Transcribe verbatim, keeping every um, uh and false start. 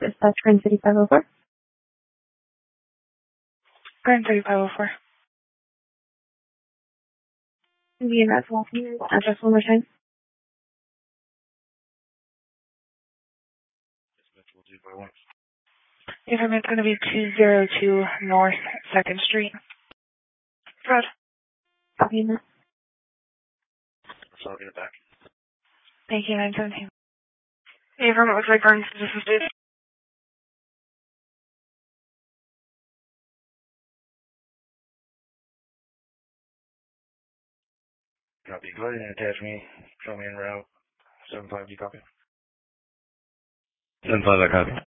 Dispatch Grand City five oh four. Grand City five oh four. The address address one more time. The informant's going to be two oh two North second Street. Fred. Copy that. I'll get it back. Thank you, nine seventeen. The informant looks like Burns is assisted. Copy. Go ahead and attach me. Show me en route. seven five, do you copy? seven five, I copy.